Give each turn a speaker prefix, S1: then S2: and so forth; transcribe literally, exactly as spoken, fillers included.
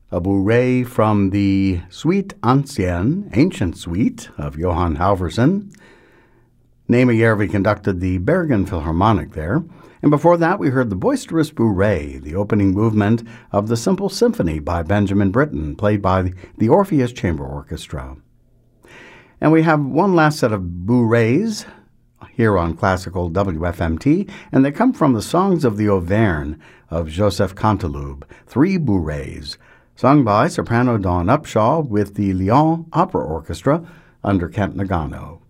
S1: a bourrée from the Suite Ancienne, Ancient Suite, of Johann Halvorsen. Naima Järvi conducted the Bergen Philharmonic there. And before that, we heard the Boisterous Bourrée, the opening movement of the Simple Symphony by Benjamin Britten, played by the Orpheus Chamber Orchestra. And we have one last set of bourrées here on Classical W F M T, and they come from the Songs of the Auvergne of Joseph Canteloube, three bourrées, sung by soprano Dawn Upshaw with the Lyon Opera Orchestra under Kent Nagano.